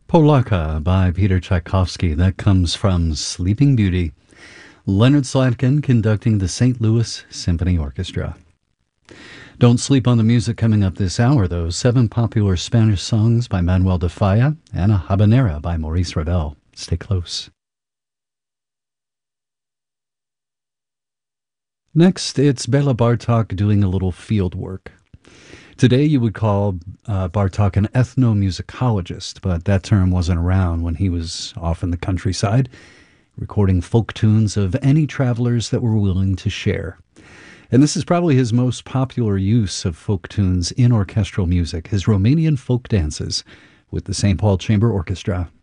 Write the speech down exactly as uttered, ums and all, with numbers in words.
Polaka by Peter Tchaikovsky. That comes from Sleeping Beauty. Leonard Slatkin conducting the Saint Louis Symphony Orchestra. Don't sleep on the music coming up this hour, though. Seven popular Spanish songs by Manuel de Falla and a habanera by Maurice Ravel. Stay close. Next, it's Bela Bartok doing a little field work. Today you would call uh, Bartok an ethnomusicologist, but that term wasn't around when he was off in the countryside, recording folk tunes of any travelers that were willing to share. And this is probably his most popular use of folk tunes in orchestral music, his Romanian folk dances with the Saint Paul Chamber Orchestra.